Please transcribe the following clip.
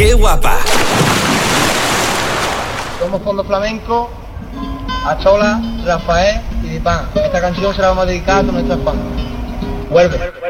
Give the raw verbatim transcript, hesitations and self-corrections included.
¡Qué guapa! Somos Fondo Flamenco, Achola, Rafael y Dipan. Esta canción se la vamos a dedicar a nuestras fans. Vuelve.